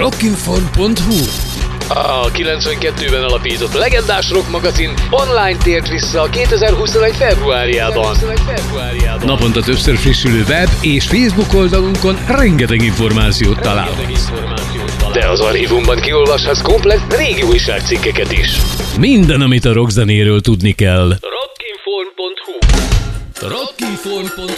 Rockinform.hu. A 92-ben alapított legendás rock magazin online tért vissza a 2021. februárjában. Naponta többször frissülő web és Facebook oldalunkon rengeteg információt találhatsz. De az archívumban kiolvashatsz komplett régi újságcikkeket is. Minden, amit a rockzenéről tudni kell. Rockinform.hu. Rockinform.hu